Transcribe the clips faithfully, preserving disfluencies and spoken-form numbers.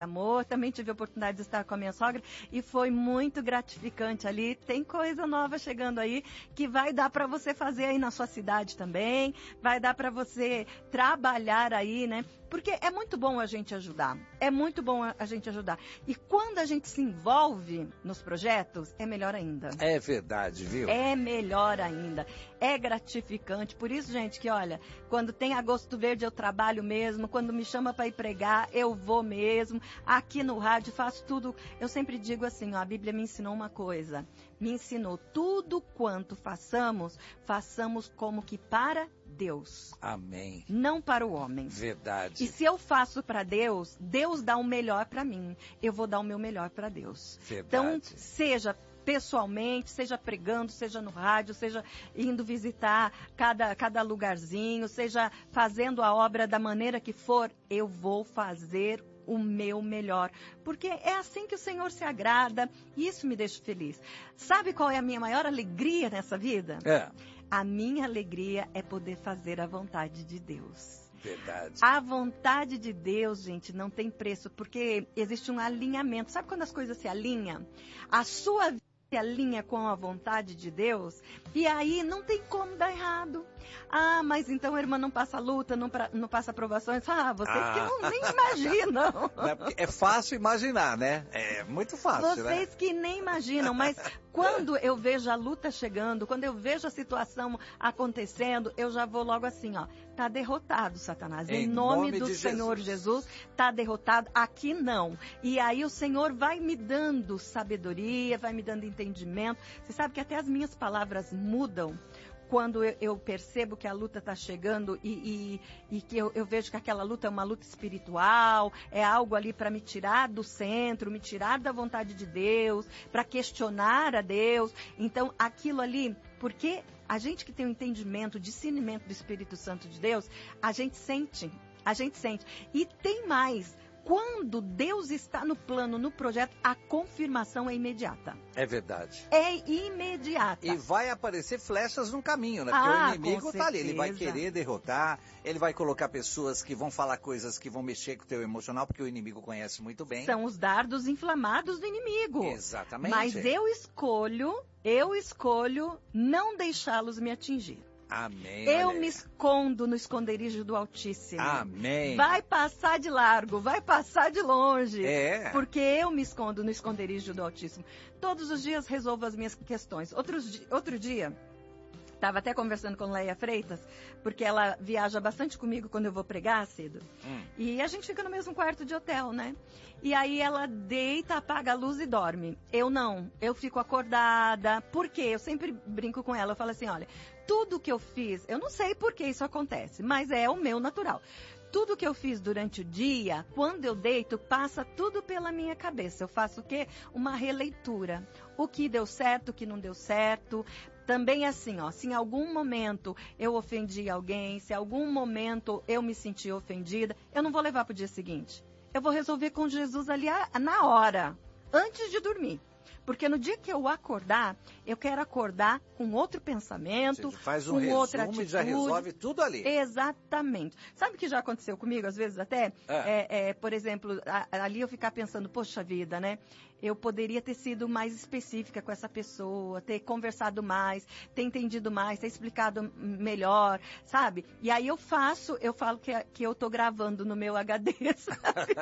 Amor, também tive a oportunidade de estar com a minha sogra e foi muito gratificante ali. Tem coisa nova chegando aí que vai dar para você fazer aí na sua cidade também, vai dar para você trabalhar aí, né? Porque é muito bom a gente ajudar, é muito bom a gente ajudar. E quando a gente se envolve nos projetos, é melhor ainda. É verdade, viu? É melhor ainda, é gratificante. Por isso, gente, que olha, quando tem Agosto Verde eu trabalho mesmo, quando me chama para ir pregar, eu vou mesmo. Aqui no rádio faço tudo. Eu sempre digo assim, ó, a Bíblia me ensinou uma coisa. Me ensinou tudo quanto façamos, façamos como que para Deus. Amém. Não para o homem. Verdade. E se eu faço para Deus, Deus dá o melhor para mim. Eu vou dar o meu melhor para Deus. Verdade. Então, seja pessoalmente, seja pregando, seja no rádio, seja indo visitar cada, cada lugarzinho, seja fazendo a obra da maneira que for, eu vou fazer o meu melhor, porque é assim que o Senhor se agrada e isso me deixa feliz. Sabe qual é a minha maior alegria nessa vida? É. A minha alegria é poder fazer a vontade de Deus. Verdade. A vontade de Deus, gente, não tem preço, porque existe um alinhamento. Sabe quando as coisas se alinham? A sua vida se alinha com a vontade de Deus, e aí não tem como dar errado. Ah, mas então a irmã não passa luta, não, pra, não passa provações. Ah, vocês ah. que não nem imaginam. É fácil imaginar, né? É muito fácil, vocês né? Vocês que nem imaginam, mas quando eu vejo a luta chegando, quando eu vejo a situação acontecendo, eu já vou logo assim, ó, tá derrotado, Satanás. Em, em nome, nome do Senhor Jesus, tá derrotado. Aqui não. E aí o Senhor vai me dando sabedoria, vai me dando entendimento. Você sabe que até as minhas palavras mudam quando eu, eu percebo que a luta está chegando e, e, e que eu, eu vejo que aquela luta é uma luta espiritual, é algo ali para me tirar do centro, me tirar da vontade de Deus, para questionar a Deus. Então, aquilo ali, porque a gente que tem o entendimento, o discernimento do Espírito Santo de Deus, a gente sente, a gente sente. E tem mais. Quando Deus está no plano, no projeto, a confirmação é imediata. É verdade. É imediata. E vai aparecer flechas no caminho, né? Porque ah, o inimigo está ali, ele vai querer derrotar, ele vai colocar pessoas que vão falar coisas que vão mexer com o teu emocional, porque o inimigo conhece muito bem. São os dardos inflamados do inimigo. Exatamente. Mas eu escolho, eu escolho não deixá-los me atingir. Amém. Eu me escondo no esconderijo do Altíssimo. Amém. Vai passar de largo, vai passar de longe. É. Porque eu me escondo no esconderijo do Altíssimo. Todos os dias resolvo as minhas questões. Outros, outro dia, estava até conversando com Leia Freitas, porque ela viaja bastante comigo quando eu vou pregar cedo. Hum. E a gente fica no mesmo quarto de hotel, né? E aí ela deita, apaga a luz e dorme. Eu não, eu fico acordada. Por quê? Eu sempre brinco com ela, eu falo assim, olha, tudo que eu fiz, eu não sei por que isso acontece, mas é o meu natural. Tudo que eu fiz durante o dia, quando eu deito, passa tudo pela minha cabeça. Eu faço o quê? Uma releitura. O que deu certo, o que não deu certo. Também assim, ó, se em algum momento eu ofendi alguém, se em algum momento eu me senti ofendida, eu não vou levar para o dia seguinte. Eu vou resolver com Jesus ali na hora, antes de dormir. Porque no dia que eu acordar, eu quero acordar com outro pensamento, Você faz um com resumo outra atitude. E já resolve tudo ali. Exatamente. Sabe o que já aconteceu comigo, às vezes até? É. É, é, por exemplo, a, ali eu ficar pensando, poxa vida, né? Eu poderia ter sido mais específica com essa pessoa, ter conversado mais, ter entendido mais, ter explicado melhor, sabe? E aí eu faço, eu falo que, que eu tô gravando no meu H D, sabe?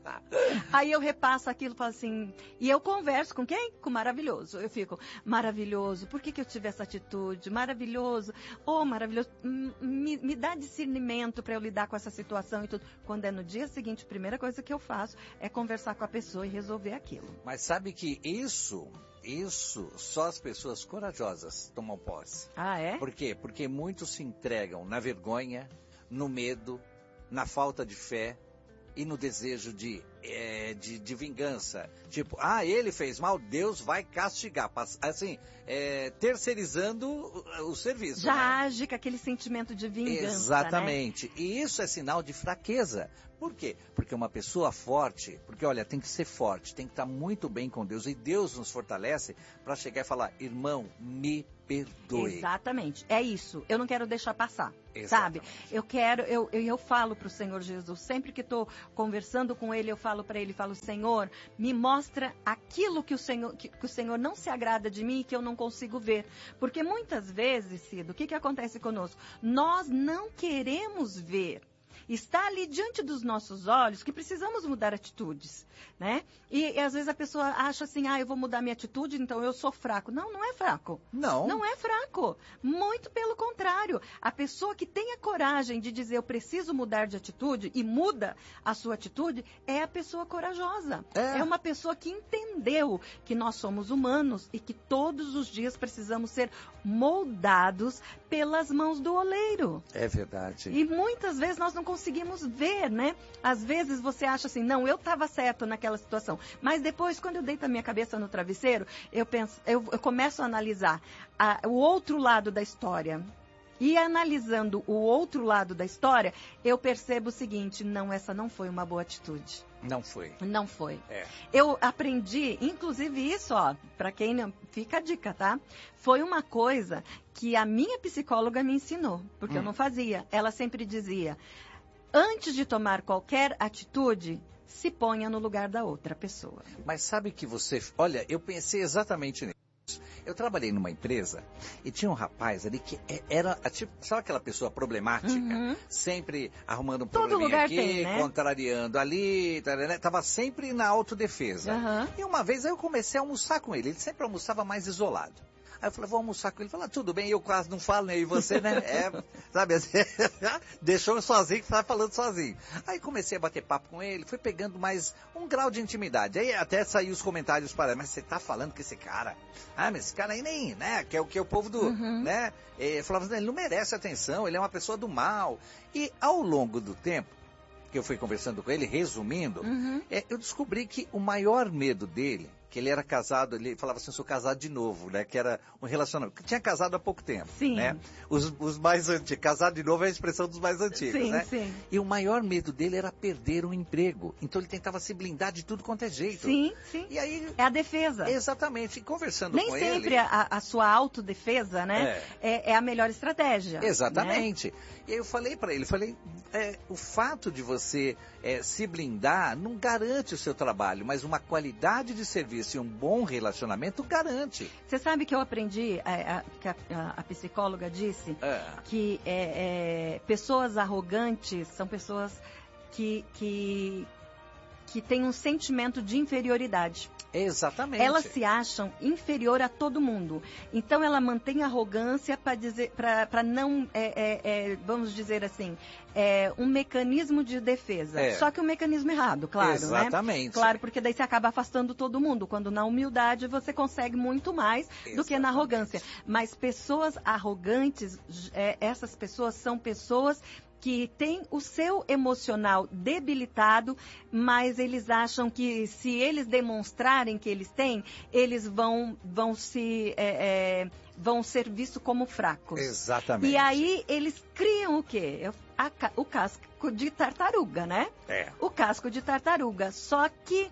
Aí eu repasso aquilo, falo assim, e eu converso com quem? Com o maravilhoso. Eu fico, maravilhoso, por que que eu tive essa atitude? Maravilhoso, oh, maravilhoso, me, me dá discernimento para eu lidar com essa situação e tudo. Quando é no dia seguinte, a primeira coisa que eu faço é conversar com a pessoa e resolver aquilo. Mas sabe que isso, isso, só as pessoas corajosas tomam posse. Ah, é? Por quê? Porque muitos se entregam na vergonha, no medo, na falta de fé e no desejo de, é, de, de vingança. Tipo, ah, ele fez mal, Deus vai castigar. Assim, é, terceirizando o, o serviço. Já né? age com aquele sentimento de vingança, Exatamente. Né? E isso é sinal de fraqueza. Por quê? Porque uma pessoa forte, porque olha, tem que ser forte, tem que estar muito bem com Deus. E Deus nos fortalece para chegar e falar, irmão, me perdoe. Exatamente, é isso. Eu não quero deixar passar, Exatamente. sabe? Eu quero, eu, eu, eu falo para o Senhor Jesus, sempre que estou conversando com Ele, eu falo para Ele, falo, Senhor, me mostra aquilo que o Senhor, que, que o Senhor não se agrada de mim e que eu não consigo ver. Porque muitas vezes, Cido, o que, que acontece conosco? Nós não queremos ver. Está ali diante dos nossos olhos que precisamos mudar atitudes, né? E, e às vezes a pessoa acha assim, ah, eu vou mudar minha atitude, então eu sou fraco. Não, não é fraco. Não. Não é fraco. Muito pelo contrário. A pessoa que tem a coragem de dizer, eu preciso mudar de atitude e muda a sua atitude, é a pessoa corajosa. É, é uma pessoa que entendeu que nós somos humanos e que todos os dias precisamos ser moldados pelas mãos do oleiro. É verdade. E muitas vezes nós não conseguimos ver, né? Às vezes você acha assim, não, eu estava certo naquela situação. Mas depois, quando eu deito a minha cabeça no travesseiro, eu, penso, eu, eu começo a analisar a, o outro lado da história. E analisando o outro lado da história, eu percebo o seguinte, não, essa não foi uma boa atitude. Não foi. Não foi. É. Eu aprendi, inclusive isso, ó, para quem não, fica a dica, tá? Foi uma coisa que a minha psicóloga me ensinou, porque hum. eu não fazia. Ela sempre dizia, antes de tomar qualquer atitude, se ponha no lugar da outra pessoa. Mas sabe que você... Olha, eu pensei exatamente nisso. Eu trabalhei numa empresa e tinha um rapaz ali que era, tipo, sabe aquela pessoa problemática? Uhum. Sempre arrumando um probleminha aqui, tem, né? contrariando ali, estava sempre na autodefesa. Uhum. E uma vez eu comecei a almoçar com ele, ele sempre almoçava mais isolado. Aí eu falei, vou almoçar com ele. Ele falou, tudo bem, eu quase não falo, nem você, né? É, sabe assim, deixou eu sozinho, que estava falando sozinho. Aí comecei a bater papo com ele, fui pegando mais um grau de intimidade. Aí até saiu os comentários para, mas você tá falando com esse cara? Ah, mas esse cara aí nem, né? Que é o que é o povo do, uhum. né? E falava assim, ele não merece atenção, ele é uma pessoa do mal. E ao longo do tempo, que eu fui conversando com ele, resumindo, uhum. é, eu descobri que o maior medo dele, que ele era casado, ele falava assim, eu sou casado de novo, né? Que era um relacionamento. Tinha casado há pouco tempo, sim. né? Os, os mais antigos. Casado de novo é a expressão dos mais antigos, sim, né? Sim. E o maior medo dele era perder um emprego. Então ele tentava se blindar de tudo quanto é jeito. Sim, sim. E aí, é a defesa. Exatamente. E conversando Nem com ele... Nem sempre a, a sua autodefesa, né? É. É, é a melhor estratégia. Exatamente. Né? E aí eu falei para ele, falei, é, o fato de você é, se blindar não garante o seu trabalho, mas uma qualidade de serviço e um bom relacionamento garante. Você sabe que eu aprendi, a, a, que a, a psicóloga disse, é. que é, é, pessoas arrogantes são pessoas que, que, que têm um sentimento de inferioridade. Exatamente. Elas se acham inferior a todo mundo. Então ela mantém arrogância para dizer, para não, é, é, é, vamos dizer assim, é, um mecanismo de defesa. É. Só que um mecanismo errado, claro. Exatamente. Né? Claro, porque daí você acaba afastando todo mundo. Quando na humildade você consegue muito mais Exatamente. Do que na arrogância. Mas pessoas arrogantes, é, essas pessoas são pessoas que tem o seu emocional debilitado, mas eles acham que se eles demonstrarem que eles têm, eles vão, vão, se, é, é, vão ser vistos como fracos. Exatamente. E aí eles criam o quê? A, o casco de tartaruga, né? É. O casco de tartaruga. Só que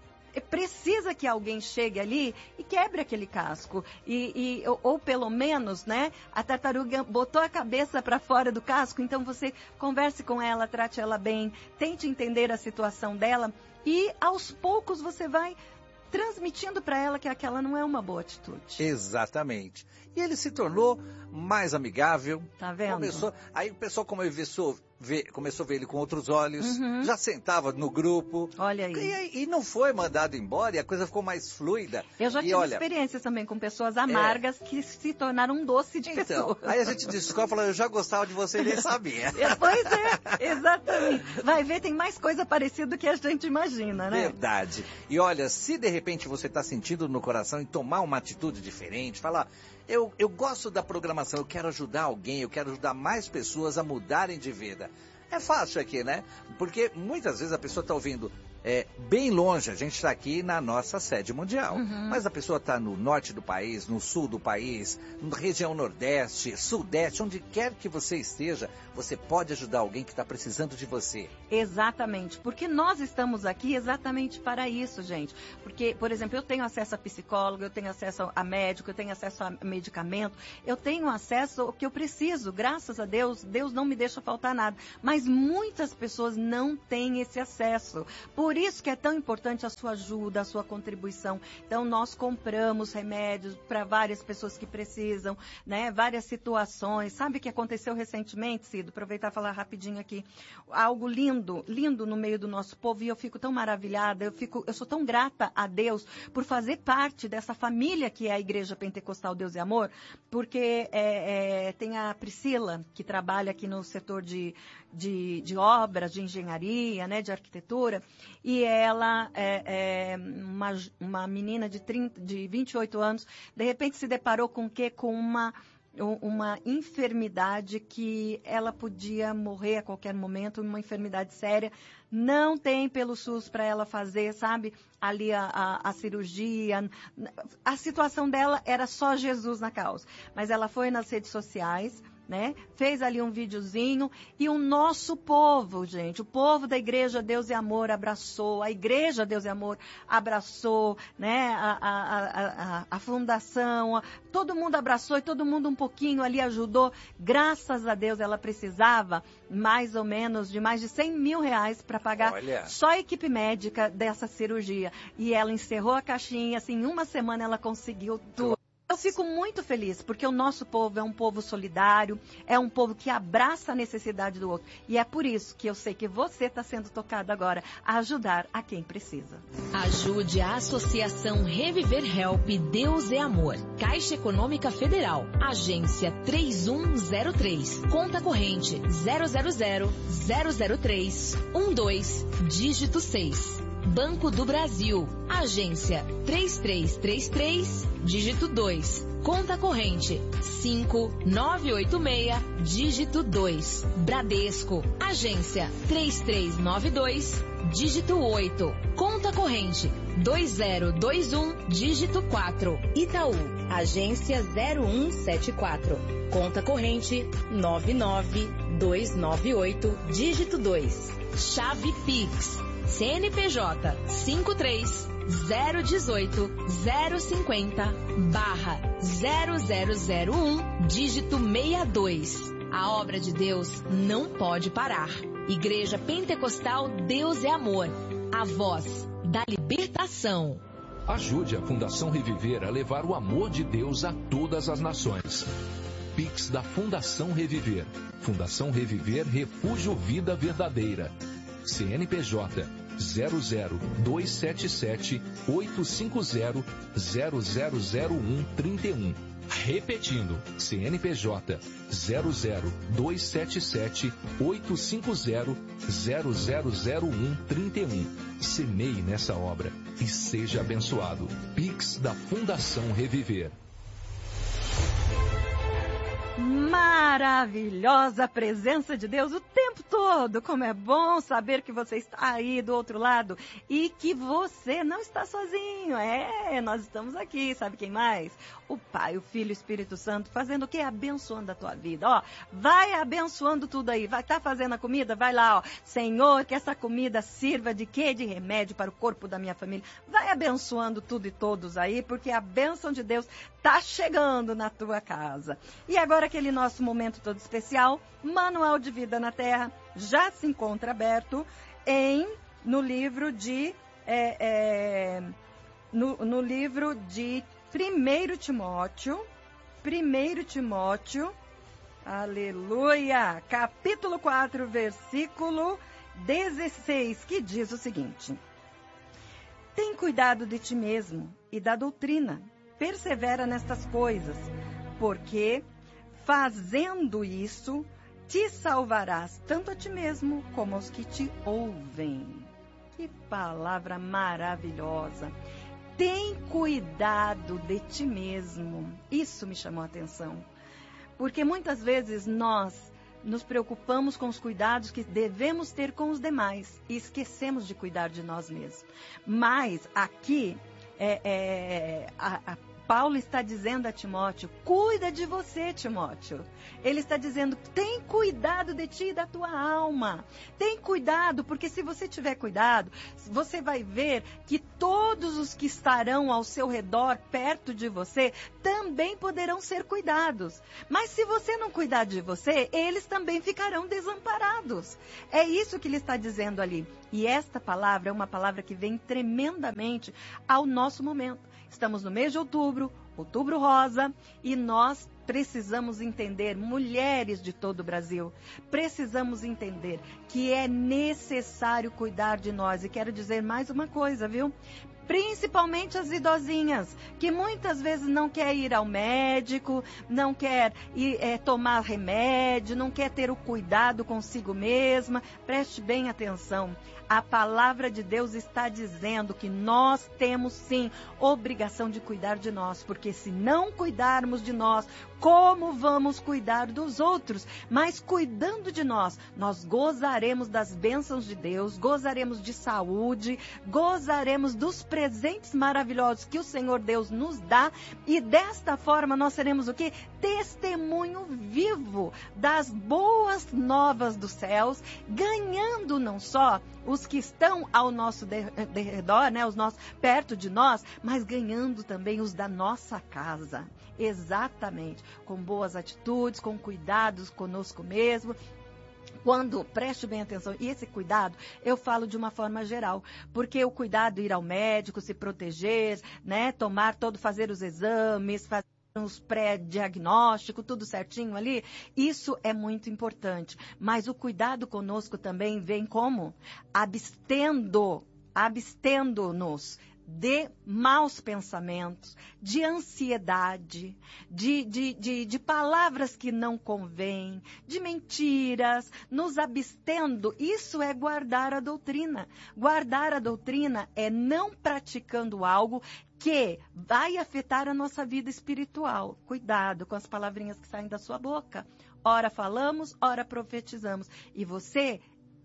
precisa que alguém chegue ali e quebre aquele casco. E, e, ou, ou pelo menos, né, a tartaruga botou a cabeça para fora do casco, então você converse com ela, trate ela bem, tente entender a situação dela e aos poucos você vai transmitindo para ela que aquela não é uma boa atitude. Exatamente. E ele se tornou mais amigável. Tá vendo? Começou, aí o pessoal começou, ver, começou a ver ele com outros olhos, uhum. já sentava no grupo. Olha aí. E, e não foi mandado embora e a coisa ficou mais fluida. Eu já e tive olha, experiências também com pessoas amargas é, que se tornaram um doce de então, pessoa. Aí a gente descobre e fala, eu já gostava de você e nem sabia. Pois é, exatamente. Vai ver, tem mais coisa parecida do que a gente imagina, né? Verdade. E olha, se de repente você está sentindo no coração em tomar uma atitude diferente, falar... Eu, eu gosto da programação, eu quero ajudar alguém, eu quero ajudar mais pessoas a mudarem de vida. É fácil aqui, né? Porque muitas vezes a pessoa está ouvindo, é, bem longe. A gente está aqui na nossa sede mundial. Uhum. Mas a pessoa está no norte do país, no sul do país, na região nordeste, sudeste, onde quer que você esteja, você pode ajudar alguém que está precisando de você. Exatamente, porque nós estamos aqui exatamente para isso, gente. Porque, por exemplo, eu tenho acesso a psicólogo, eu tenho acesso a médico, eu tenho acesso a medicamento, eu tenho acesso ao que eu preciso. Graças a Deus, Deus não me deixa faltar nada. Mas muitas pessoas não têm esse acesso. Por isso que é tão importante a sua ajuda, a sua contribuição. Então, nós compramos remédios para várias pessoas que precisam, né? Várias situações. Sabe o que aconteceu recentemente, Cido? Aproveitar e falar rapidinho aqui. Algo lindo, lindo no meio do nosso povo, e eu fico tão maravilhada, eu, fico, eu sou tão grata a Deus por fazer parte dessa família que é a Igreja Pentecostal Deus e Amor, porque é, é, tem a Priscila, que trabalha aqui no setor de, de, de obras, de engenharia, né, de arquitetura, e ela é, é uma, uma menina de, trinta, de vinte e oito anos, de repente se deparou com o quê? Com uma... uma enfermidade que ela podia morrer a qualquer momento, uma enfermidade séria. Não tem pelo SUS para ela fazer, sabe, ali a, a, a cirurgia. A situação dela era só Jesus na causa. Mas ela foi nas redes sociais, né? Fez ali um videozinho e o nosso povo, gente, o povo da Igreja Deus e Amor abraçou, a Igreja Deus e Amor abraçou, né? A, a, a, a, a fundação, a, todo mundo abraçou e todo mundo um pouquinho ali ajudou. Graças a Deus ela precisava mais ou menos de mais de cem mil reais para pagar Olha. Só a equipe médica dessa cirurgia. E ela encerrou a caixinha, assim, em uma semana ela conseguiu tudo. Eu fico muito feliz, porque o nosso povo é um povo solidário, é um povo que abraça a necessidade do outro. E é por isso que eu sei que você está sendo tocado agora a ajudar a quem precisa. Ajude a Associação Reviver Help Deus é Amor. Caixa Econômica Federal. Agência três um zero três. Conta corrente zero zero zero zero zero três um dois, dígito seis. Banco do Brasil, agência três três três três, dígito dois, conta corrente cinco nove oito seis, dígito dois. Bradesco, agência três três nove dois, dígito oito, conta corrente dois zero dois um, dígito quatro. Itaú, agência zero um sete quatro, conta corrente nove nove dois nove oito, dígito dois. Chave Pix, C N P J cinco três zero um oito zero cinco zero barra zero zero zero um, dígito sessenta e dois. A obra de Deus não pode parar. Igreja Pentecostal Deus é Amor, a voz da libertação. Ajude a Fundação Reviver a levar o amor de Deus a todas as nações. Pix da Fundação Reviver. Fundação Reviver Refúgio Vida Verdadeira. C N P J zero zero dois sete sete oito cinco zero zero zero zero um três um. Repetindo, C N P J zero zero dois sete sete oito cinco zero zero zero zero um três um. Semeie nessa obra e seja abençoado. Pix da Fundação Reviver. Maravilhosa presença de Deus o tempo todo. Como é bom saber que você está aí do outro lado e que você não está sozinho. É, nós estamos aqui. Sabe quem mais? O Pai, o Filho e o Espírito Santo fazendo o quê? Abençoando a tua vida. Ó, vai abençoando tudo aí. Vai estar tá fazendo a comida? Vai lá, ó. Senhor, que essa comida sirva de quê? De remédio para o corpo da minha família. Vai abençoando tudo e todos aí, porque a bênção de Deus está chegando na tua casa. E agora aquele nosso momento todo especial, Manual de Vida na Terra, já se encontra aberto em, no livro de é, é, no, no livro de primeiro Timóteo, primeiro Timóteo, aleluia, capítulo quatro, versículo dezesseis, que diz o seguinte: tem cuidado de ti mesmo e da doutrina, persevera nestas coisas, porque fazendo isso, te salvarás tanto a ti mesmo como aos que te ouvem. Que palavra maravilhosa! Tem cuidado de ti mesmo. Isso me chamou a atenção. Porque muitas vezes nós nos preocupamos com os cuidados que devemos ter com os demais e esquecemos de cuidar de nós mesmos. Mas aqui, é, é, a, a Paulo está dizendo a Timóteo, cuida de você, Timóteo. Ele está dizendo, tem cuidado de ti e da tua alma. Tem cuidado, porque se você tiver cuidado, você vai ver que todos os que estarão ao seu redor, perto de você, também poderão ser cuidados. Mas se você não cuidar de você, eles também ficarão desamparados. É isso que ele está dizendo ali. E esta palavra é uma palavra que vem tremendamente ao nosso momento. Estamos no mês de outubro, outubro rosa, e nós precisamos entender, mulheres de todo o Brasil, precisamos entender que é necessário cuidar de nós. E quero dizer mais uma coisa, viu? Principalmente as idosinhas, que muitas vezes não quer ir ao médico, não quer ir, é, tomar remédio, não quer ter o cuidado consigo mesma. Preste bem atenção. A palavra de Deus está dizendo que nós temos sim obrigação de cuidar de nós, porque se não cuidarmos de nós, como vamos cuidar dos outros? Mas cuidando de nós, nós gozaremos das bênçãos de Deus, gozaremos de saúde, gozaremos dos presentes maravilhosos que o Senhor Deus nos dá, e desta forma nós seremos o quê? Testemunho vivo das boas novas dos céus, ganhando não só os que estão ao nosso redor, né, os nossos, perto de nós, mas ganhando também os da nossa casa. Exatamente, com boas atitudes, com cuidados conosco mesmo. Quando, preste bem atenção, e esse cuidado eu falo de uma forma geral, porque o cuidado, ir ao médico, se proteger, né, tomar todo, fazer os exames, fazer os pré-diagnósticos, tudo certinho ali, isso é muito importante. Mas o cuidado conosco também vem como? Abstendo, abstendo-nos de maus pensamentos, de ansiedade, de, de, de, de palavras que não convêm, de mentiras, nos abstendo. Isso é guardar a doutrina. Guardar a doutrina é não praticando algo que vai afetar a nossa vida espiritual. Cuidado com as palavrinhas que saem da sua boca. Ora falamos, ora profetizamos. E você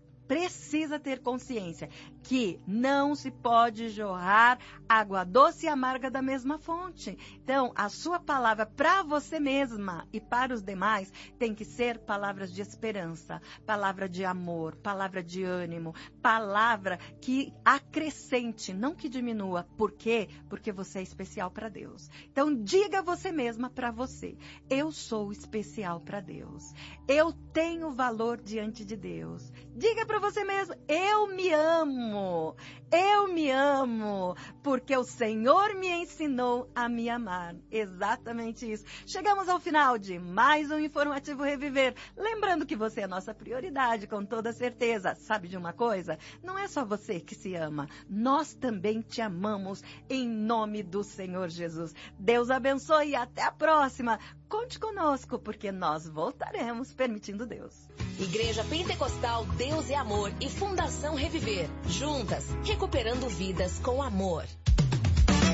precisa ter consciência que não se pode jorrar água doce e amarga da mesma fonte. Então, a sua palavra para você mesma e para os demais tem que ser palavras de esperança, palavra de amor, palavra de ânimo, palavra que acrescente, não que diminua. Por quê? Porque você é especial para Deus. Então, diga você mesma para você, eu sou especial para Deus. Eu tenho valor diante de Deus. Diga para você mesmo, eu me amo, eu me amo, porque o Senhor me ensinou a me amar. Exatamente isso. Chegamos ao final de mais um Informativo Reviver. Lembrando que você é a nossa prioridade, com toda certeza. Sabe de uma coisa? Não é só você que se ama, nós também te amamos em nome do Senhor Jesus. Deus abençoe e até a próxima. Conte conosco, porque nós voltaremos, permitindo Deus. Igreja Pentecostal Deus é Amor e Fundação Reviver. Juntas, recuperando vidas com amor.